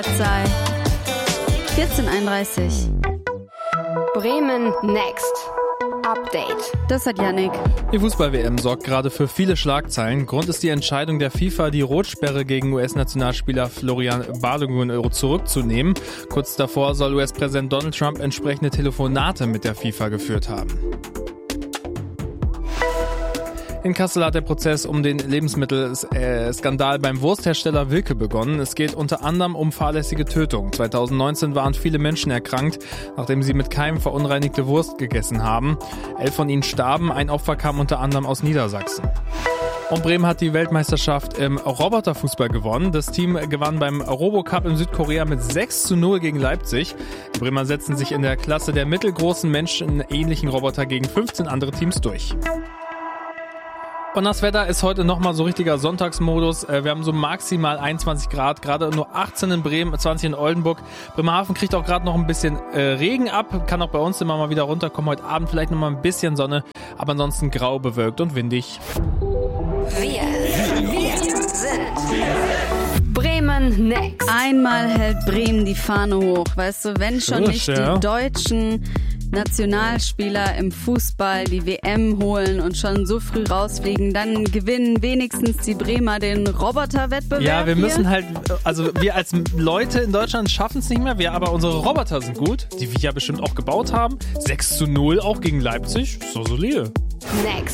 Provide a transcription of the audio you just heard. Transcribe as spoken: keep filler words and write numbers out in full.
Sei vierzehn Uhr einunddreißig. Bremen Next. Update. Das hat Yannick. Die Fußball-W M sorgt gerade für viele Schlagzeilen. Grund ist die Entscheidung der FIFA, die Rotsperre gegen U S-Nationalspieler Florian Balogun zurückzunehmen. Kurz davor soll U S-Präsident Donald Trump entsprechende Telefonate mit der FIFA geführt haben. In Kassel hat der Prozess um den Lebensmittelskandal beim Wursthersteller Wilke begonnen. Es geht unter anderem um fahrlässige Tötung. zwanzig neunzehn waren viele Menschen erkrankt, nachdem sie mit Keimen verunreinigte Wurst gegessen haben. Elf von ihnen starben, ein Opfer kam unter anderem aus Niedersachsen. Und Bremen hat die Weltmeisterschaft im Roboterfußball gewonnen. Das Team gewann beim Robocup in Südkorea mit sechs zu null gegen Leipzig. Die Bremer setzten sich in der Klasse der mittelgroßen menschenähnlichen Roboter gegen fünfzehn andere Teams durch. Und das Wetter ist heute nochmal so richtiger Sonntagsmodus. Wir haben so maximal einundzwanzig Grad, gerade nur achtzehn in Bremen, zwanzig in Oldenburg. Bremerhaven kriegt auch gerade noch ein bisschen äh, Regen ab, kann auch bei uns immer mal wieder runterkommen. Heute Abend vielleicht nochmal ein bisschen Sonne, aber ansonsten grau, bewölkt und windig. Wir, wir sind Bremen Next. Einmal hält Bremen die Fahne hoch. Weißt du, wenn schon nicht ja. die deutschen Nationalspieler im Fußball die W M holen und schon so früh rausfliegen, dann gewinnen wenigstens die Bremer den Roboterwettbewerb. Ja, wir hier. müssen halt, also wir als Leute in Deutschland schaffen es nicht mehr, wir, aber unsere Roboter sind gut, die wir ja bestimmt auch gebaut haben. sechs zu null auch gegen Leipzig, so solide. Next.